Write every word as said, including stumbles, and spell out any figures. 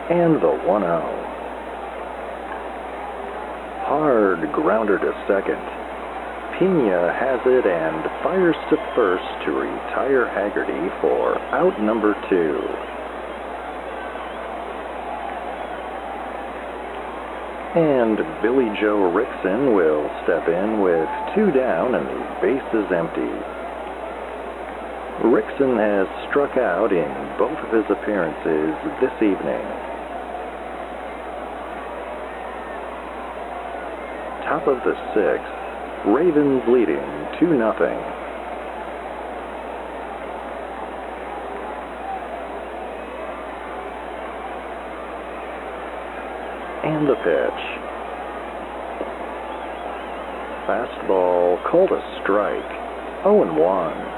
And the one oh. Hard grounder to second. Pena has it and fires to first to retire Haggerty for out number two. And Billy Joe Rixson will step in with two down and the base is empty. Rixson has struck out in both of his appearances this evening. Top of the sixth, Ravens leading two nothing. And the pitch. Fastball called a strike. oh and one.